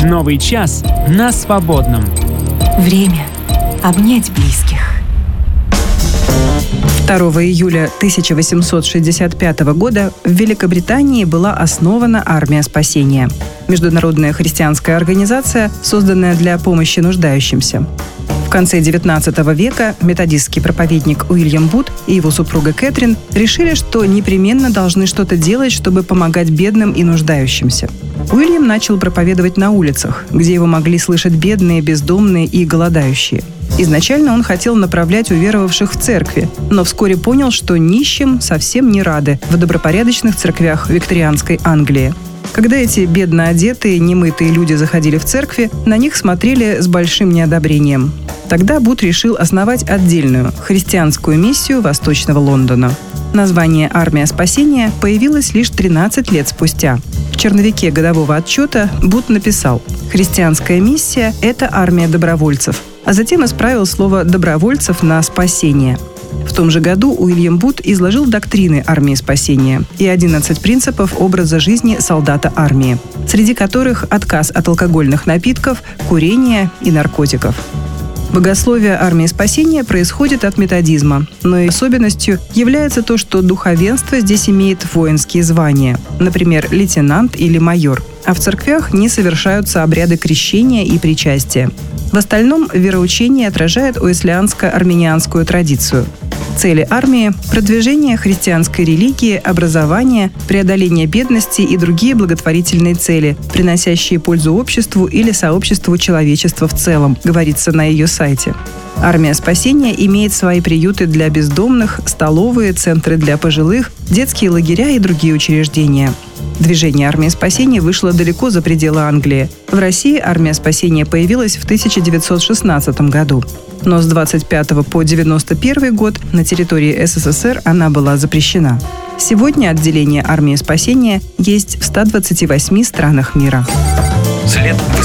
Новый час на Свободном. Время обнять близких. 2 июля 1865 года в Великобритании была основана Армия спасения – международная христианская организация, созданная для помощи нуждающимся. В конце XIX века методистский проповедник Уильям Бут и его супруга Кэтрин решили, что непременно должны что-то делать, чтобы помогать бедным и нуждающимся. Уильям начал проповедовать на улицах, где его могли слышать бедные, бездомные и голодающие. Изначально он хотел направлять уверовавших в церкви, но вскоре понял, что нищим совсем не рады в добропорядочных церквях викторианской Англии. Когда эти бедно одетые, немытые люди заходили в церкви, на них смотрели с большим неодобрением. Тогда Бут решил основать отдельную христианскую миссию Восточного Лондона. Название «Армия спасения» появилось лишь 13 лет спустя. В черновике годового отчета Бут написал: «Христианская миссия – это армия добровольцев», а затем исправил слово «добровольцев» на «спасение». В том же году Уильям Бут изложил доктрины армии спасения и 11 принципов образа жизни солдата армии, среди которых отказ от алкогольных напитков, курения и наркотиков. Богословие армии спасения происходит от методизма, но и особенностью является то, что духовенство здесь имеет воинские звания, например, лейтенант или майор, а в церквях не совершаются обряды крещения и причастия. В остальном вероучение отражает уэслианско-арминианскую традицию. Цели армии – продвижение христианской религии, образование, преодоление бедности и другие благотворительные цели, приносящие пользу обществу или сообществу человечества в целом, говорится на ее сайте. Армия спасения имеет свои приюты для бездомных, столовые, центры для пожилых, детские лагеря и другие учреждения. Движение «Армия спасения» вышло далеко за пределы Англии. В России «Армия спасения» появилась в 1916 году. Но с 25 по 91 год на территории СССР она была запрещена. Сегодня отделение «Армии спасения» есть в 128 странах мира. След